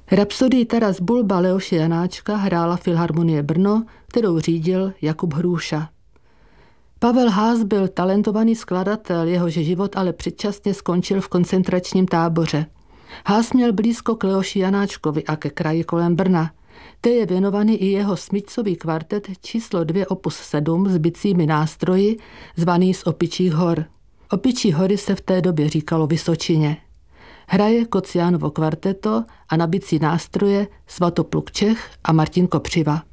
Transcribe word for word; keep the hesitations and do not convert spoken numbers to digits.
Rapsodii Taras Bulba Leoše Janáčka hrála Filharmonie Brno, kterou řídil Jakub Hrůša. Pavel Haas byl talentovaný skladatel, jehož život ale předčasně skončil v koncentračním táboře. Haas měl blízko k Leoši Janáčkovi a ke kraji kolem Brna. Té je věnovaný i jeho smyčcový kvartet číslo dvě opus sedm s bicími nástroji, zvaný z Opičích hor. Opičí hory se v té době říkalo Vysočině. Hraje Kociánovo kvarteto a na bicí nástroje Svatopluk Čech a Martin Kopřiva.